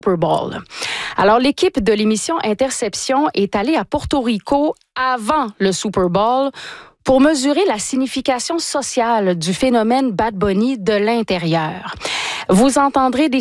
Super Bowl. Alors, l'équipe de l'émission Interception est allée à Porto Rico avant le Super Bowl pour mesurer la signification sociale du phénomène Bad Bunny de l'intérieur. Vous entendrez des